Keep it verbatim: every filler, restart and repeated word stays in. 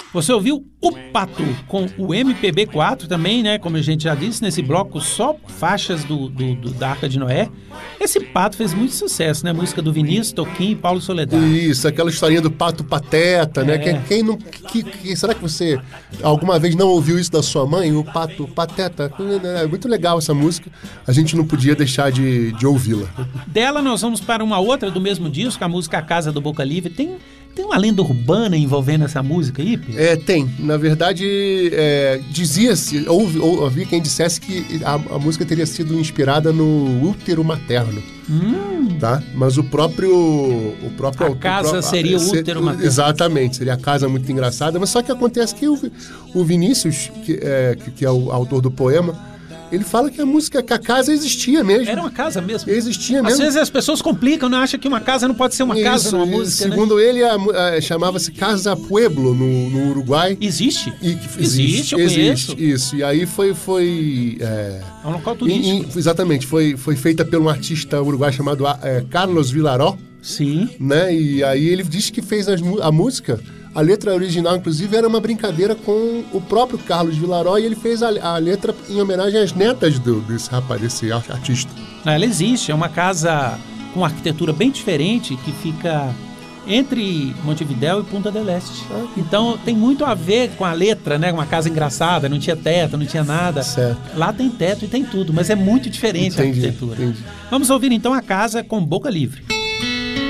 Você ouviu o Pato com o M P B quatro também, né? Como a gente já disse, nesse bloco só faixas do, do, do, da Arca de Noé. Esse Pato fez muito sucesso, né? Música do Vinícius, Toquinho e Paulo Soledad. Isso, aquela historinha do Pato Pateta, É. né? Quem, quem não, que, que- será que você alguma vez não ouviu isso da sua mãe? O Pato Pateta. É muito legal essa música. A gente não podia deixar de, de ouvi-la. Dela nós vamos para uma outra do mesmo disco, a música A Casa do Boca Livre. Tem, tem uma lenda urbana envolvendo essa música aí, Pedro? É, tem. Na verdade, é, dizia-se, ouvi, ou, ouvi quem dissesse que a, a música teria sido inspirada no útero materno. Hum, Tá? Mas o próprio o próprio A autor- casa pró- seria o se- útero materno. Exatamente, seria a casa muito engraçada, mas só que acontece que o, o Vinícius, que é, que, que é o autor do poema, ele fala que a música, que a casa existia mesmo. era uma casa mesmo. Existia Às mesmo. vezes as pessoas complicam, não acham que uma casa não pode ser uma casa Isso, numa e música, né? segundo ele, a mu- a- chamava-se Casa Pueblo no, no Uruguai. Existe? E que Existe, eu existe, conheço. isso. E aí foi, foi é, É um local em- turístico. em- exatamente, foi, foi feita por um artista uruguaio chamado é, Carlos Villaró, Sim. né? E aí ele disse que fez as mu- a música, a letra original, inclusive, era uma brincadeira com o próprio Carlos Villaró, e ele fez a, a letra em homenagem às netas do, desse rapaz, desse ar- artista. Ela existe, é uma casa com arquitetura bem diferente que fica entre Montevidéu e Punta del Este. Então tem muito a ver com a letra, né? Uma casa engraçada, não tinha teto, não tinha nada. Certo. Lá tem teto e tem tudo, mas é muito diferente Entendi, a arquitetura. entendi. Vamos ouvir então A Casa com Boca Livre.